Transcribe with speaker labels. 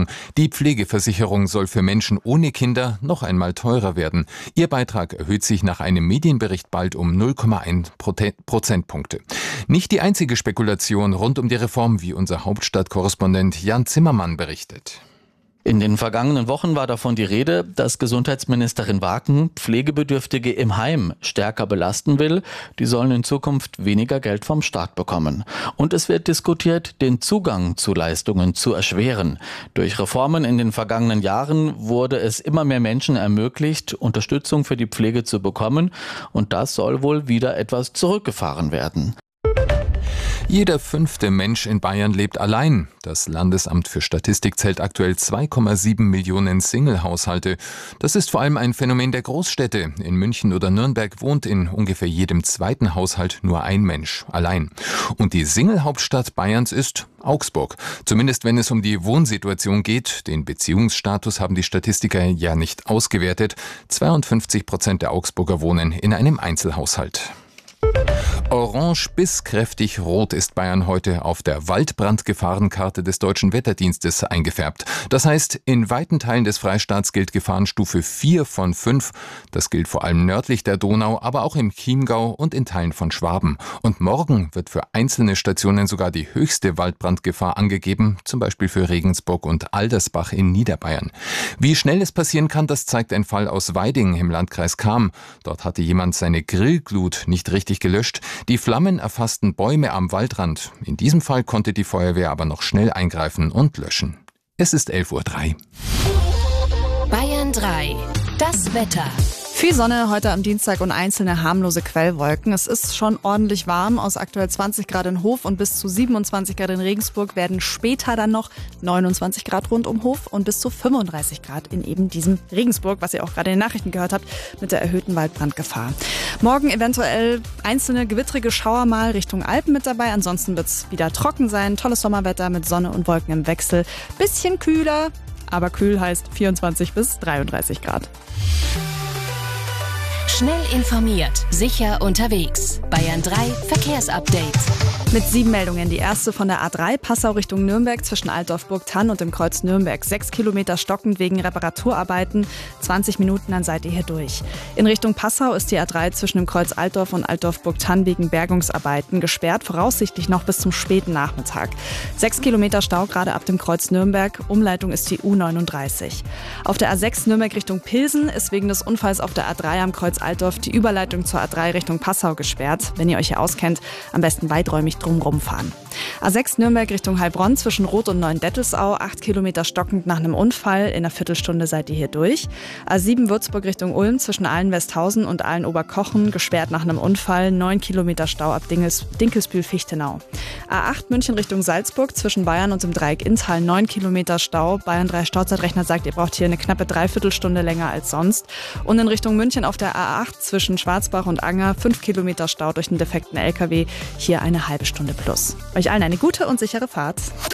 Speaker 1: Meldung. Die Pflegeversicherung soll für Menschen ohne Kinder noch einmal teurer werden. Ihr Beitrag erhöht sich nach einem Medienbericht bald um 0,1 Prozentpunkte. Nicht die einzige Spekulation rund um die Reform, wie unser Hauptstadtkorrespondent Jan Zimmermann berichtet.
Speaker 2: In den vergangenen Wochen war davon die Rede, dass Gesundheitsministerin Waken Pflegebedürftige im Heim stärker belasten will. Die sollen in Zukunft weniger Geld vom Staat bekommen. Und es wird diskutiert, den Zugang zu Leistungen zu erschweren. Durch Reformen in den vergangenen Jahren wurde es immer mehr Menschen ermöglicht, Unterstützung für die Pflege zu bekommen. Und das soll wohl wieder etwas zurückgefahren werden.
Speaker 1: Jeder 5. Mensch in Bayern lebt allein. Das Landesamt für Statistik zählt aktuell 2,7 Millionen Single-Haushalte. Das ist vor allem ein Phänomen der Großstädte. In München oder Nürnberg wohnt in ungefähr jedem zweiten Haushalt nur ein Mensch allein. Und die Single-Hauptstadt Bayerns ist Augsburg. Zumindest wenn es um die Wohnsituation geht. Den Beziehungsstatus haben die Statistiker ja nicht ausgewertet. 52% der Augsburger wohnen in einem Einzelhaushalt. Orange bis kräftig rot ist Bayern heute auf der Waldbrandgefahrenkarte des Deutschen Wetterdienstes eingefärbt. Das heißt, in weiten Teilen des Freistaats gilt Gefahrenstufe 4 von 5. Das gilt vor allem nördlich der Donau, aber auch im Chiemgau und in Teilen von Schwaben. Und morgen wird für einzelne Stationen sogar die höchste Waldbrandgefahr angegeben, zum Beispiel für Regensburg und Aldersbach in Niederbayern. Wie schnell es passieren kann, das zeigt ein Fall aus Weiding im Landkreis Cham. Dort hatte jemand seine Grillglut nicht richtig gelöscht. Die Flammen erfassten Bäume am Waldrand. In diesem Fall konnte die Feuerwehr aber noch schnell eingreifen und löschen. Es ist 11:03 Uhr.
Speaker 3: Bayern 3. Das Wetter.
Speaker 4: Viel Sonne heute am Dienstag und einzelne harmlose Quellwolken. Es ist schon ordentlich warm. Aus aktuell 20 Grad in Hof und bis zu 27 Grad in Regensburg werden später dann noch 29 Grad rund um Hof und bis zu 35 Grad in eben diesem Regensburg, was ihr auch gerade in den Nachrichten gehört habt, mit der erhöhten Waldbrandgefahr. Morgen eventuell einzelne gewittrige Schauer mal Richtung Alpen mit dabei. Ansonsten wird es wieder trocken sein. Tolles Sommerwetter mit Sonne und Wolken im Wechsel. Bisschen kühler, aber kühl heißt 24 bis 33 Grad.
Speaker 3: Schnell informiert, sicher unterwegs. Bayern 3 Verkehrsupdate.
Speaker 4: Mit 7 Meldungen. Die erste von der A3 Passau Richtung Nürnberg zwischen Altdorf-Burgthann und dem Kreuz Nürnberg. 6 Kilometer stockend wegen Reparaturarbeiten. 20 Minuten, dann seid ihr hier durch. In Richtung Passau ist die A3 zwischen dem Kreuz Altdorf und Altdorf-Burgthann wegen Bergungsarbeiten gesperrt. Voraussichtlich noch bis zum späten Nachmittag. 6 Kilometer Stau gerade ab dem Kreuz Nürnberg. Umleitung ist die U39. Auf der A6 Nürnberg Richtung Pilsen ist wegen des Unfalls auf der A3 am Kreuz Altdorf die Überleitung zur A3 Richtung Passau gesperrt. Wenn ihr euch hier auskennt, am besten weiträumig drumherum fahren. A6 Nürnberg Richtung Heilbronn zwischen Roth und Neuendettelsau, 8 Kilometer stockend nach einem Unfall. In einer Viertelstunde seid ihr hier durch. A7 Würzburg Richtung Ulm zwischen Ahlen-Westhausen und Ahlen-Oberkochen, gesperrt nach einem Unfall. 9 Kilometer Stau ab Dinkelsbühl-Fichtenau. A8 München Richtung Salzburg zwischen Bayern und dem Dreieck Inntal, 9 Kilometer Stau. Bayern 3 Stauzeitrechner sagt, ihr braucht hier eine knappe Dreiviertelstunde länger als sonst. Und in Richtung München auf der A8 zwischen Schwarzbach und Anger, 5 Kilometer Stau durch einen defekten LKW. Hier eine halbe Stunde plus. Euch allen eine gute und sichere Fahrt.